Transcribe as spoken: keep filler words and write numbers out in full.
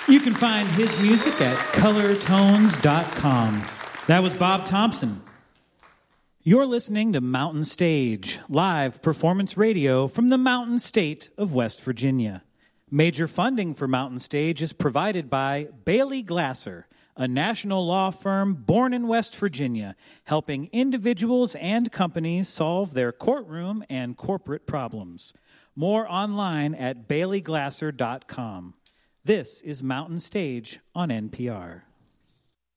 You can find his music at color tones dot com. That was Bob Thompson. You're listening to Mountain Stage, live performance radio from the Mountain State of West Virginia. Major funding for Mountain Stage is provided by Bailey Glasser, a national law firm born in West Virginia, helping individuals and companies solve their courtroom and corporate problems. More online at bailey glasser dot com. This is Mountain Stage on N P R.